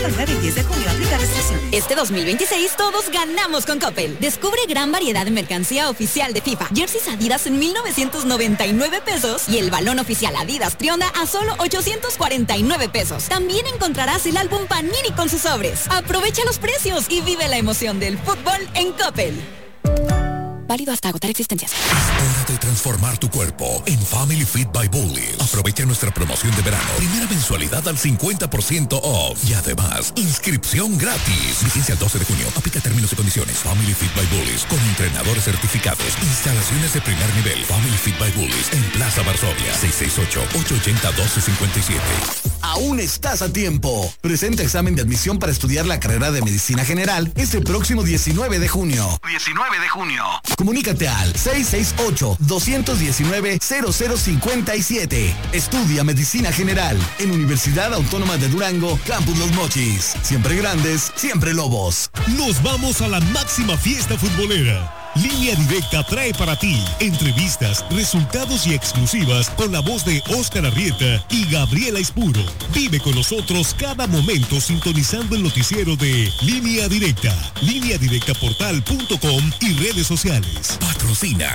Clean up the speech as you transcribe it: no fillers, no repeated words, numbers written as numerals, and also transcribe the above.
modalidad del 10 de junio. Aplica restricciones. Este 2026 todos ganamos con Coppel. Descubre gran variedad de mercancía oficial de FIFA. Jerseys Adidas en 1,999 pesos y el balón oficial Adidas Trionda a solo 849 pesos. También encontrarás el álbum Panini con sus sobres. Aprovecha los precios y vive la emoción del fútbol en Coppel. Válido hasta agotar existencias. Es hora de transformar tu cuerpo en Family Fit by Bullies. Aprovecha nuestra promoción de verano. Primera mensualidad al 50% off. Y además, inscripción gratis. Vigencia el 12 de junio. Aplica términos y condiciones. Family Fit by Bullies. Con entrenadores certificados. Instalaciones de primer nivel. Family Fit by Bullies. En Plaza Varsovia. 668-880-1257. Aún estás a tiempo. Presenta examen de admisión para estudiar la carrera de Medicina General este próximo 19 de junio. 19 de junio. Comunícate al 668-219-0057. Estudia Medicina General en Universidad Autónoma de Durango, Campus Los Mochis. Siempre grandes, siempre lobos. Nos vamos a la máxima fiesta futbolera. Línea Directa trae para ti entrevistas, resultados y exclusivas con la voz de Óscar Arrieta y Gabriela Ispuro. Vive con nosotros cada momento sintonizando el noticiero de Línea Directa, lineadirectaportal.com y redes sociales. Patrocina